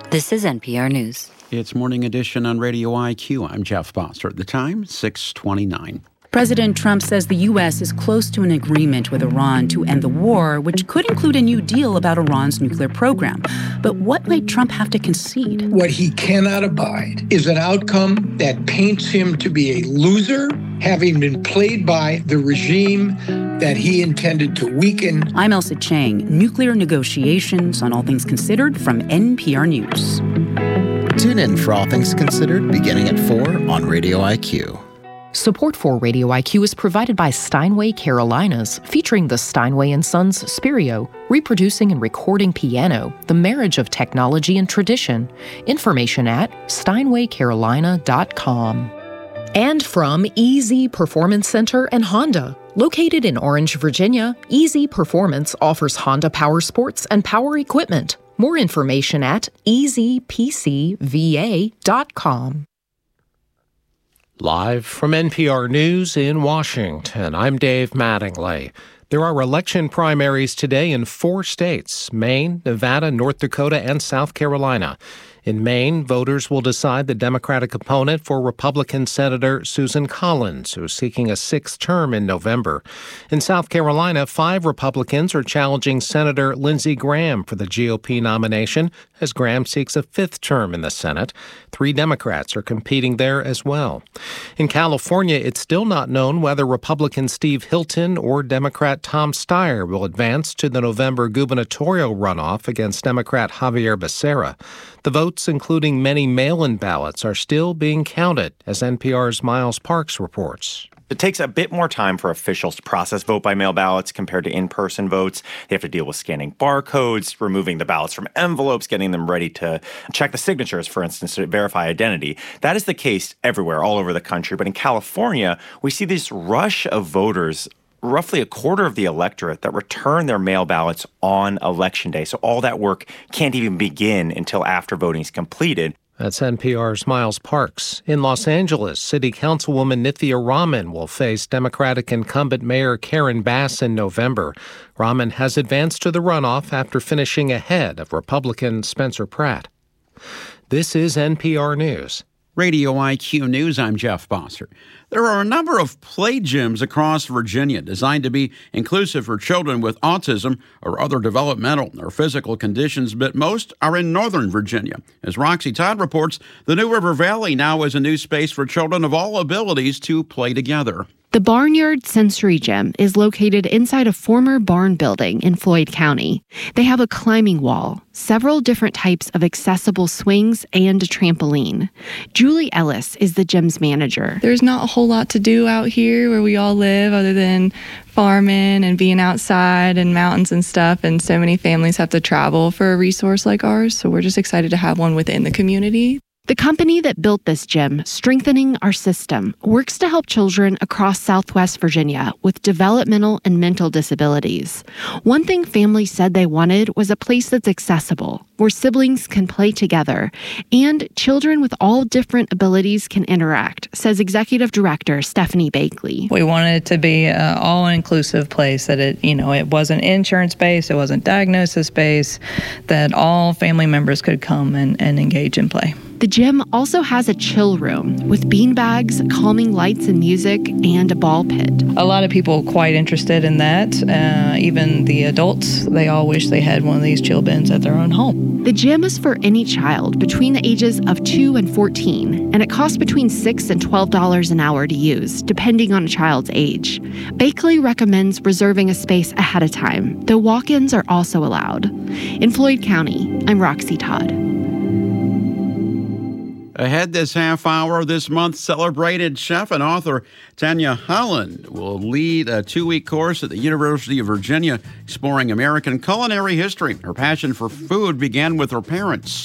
This is NPR News. It's Morning Edition on Radio IQ. I'm Jeff Foster. At the time, 6:29. President Trump says the U.S. is close to an agreement with Iran to end the war, which could include a new deal about Iran's nuclear program. But what might Trump have to concede? What he cannot abide is an outcome that paints him to be a loser, having been played by the regime that he intended to weaken. I'm Elsa Chang. Nuclear negotiations on All Things Considered from NPR News. Tune in for All Things Considered beginning at 4 on Radio IQ. Support for Radio IQ is provided by Steinway Carolinas, featuring the Steinway & Sons Spirio, reproducing and recording piano, the marriage of technology and tradition. Information at steinwaycarolina.com. And from EZ Performance Center and Honda. Located in Orange, Virginia, EZ Performance offers Honda power sports and power equipment. More information at ezpcva.com. Live from NPR News in Washington, I'm Dave Mattingly. There are election primaries today in 4 states: Maine, Nevada, North Dakota, and South Carolina. In Maine, voters will decide the Democratic opponent for Republican Senator Susan Collins, who is seeking a 6th term in November. In South Carolina, 5 Republicans are challenging Senator Lindsey Graham for the GOP nomination, as Graham seeks a 5th term in the Senate. 3 Democrats are competing there as well. In California, it's still not known whether Republican Steve Hilton or Democrat Tom Steyer will advance to the November gubernatorial runoff against Democrat Javier Becerra. The votes, including many mail-in ballots, are still being counted, as NPR's Miles Parks reports. It takes a bit more time for officials to process vote-by-mail ballots compared to in-person votes. They have to deal with scanning barcodes, removing the ballots from envelopes, getting them ready to check the signatures, for instance, to verify identity. That is the case everywhere, all over the country. But in California, we see this rush of voters, roughly a quarter of the electorate, that return their mail ballots on Election Day. So all that work can't even begin until after voting is completed. That's NPR's Miles Parks. In Los Angeles, City Councilwoman Nithya Raman will face Democratic incumbent Mayor Karen Bass in November. Raman has advanced to the runoff after finishing ahead of Republican Spencer Pratt. This is NPR News. Radio IQ News, I'm Jeff Bosser. There are a number of play gyms across Virginia designed to be inclusive for children with autism or other developmental or physical conditions, but most are in Northern Virginia. As Roxy Todd reports, the New River Valley now is a new space for children of all abilities to play together. The Barnyard Sensory Gym is located inside a former barn building in Floyd County. They have a climbing wall, several different types of accessible swings, and a trampoline. Julie Ellis is the gym's manager. There's not a whole lot to do out here where we all live other than farming and being outside and mountains and stuff, and so many families have to travel for a resource like ours, so we're just excited to have one within the community. The company that built this gym, Strengthening Our System, works to help children across Southwest Virginia with developmental and mental disabilities. One thing families said they wanted was a place that's accessible, where siblings can play together, and children with all different abilities can interact, says Executive Director Stephanie Bakley. We wanted it to be an all-inclusive place, that it wasn't insurance-based, it wasn't diagnosis-based, that all family members could come and engage and play. The gym also has a chill room with beanbags, calming lights and music, and a ball pit. A lot of people quite interested in that. Even the adults, they all wish they had one of these chill bins at their own home. The gym is for any child between the ages of 2 and 14, and it costs between $6 and $12 an hour to use, depending on a child's age. Bakley recommends reserving a space ahead of time, though walk-ins are also allowed. In Floyd County, I'm Roxy Todd. Ahead this half hour this month, celebrated chef and author Tanya Holland will lead a 2-week course at the University of Virginia exploring American culinary history. Her passion for food began with her parents.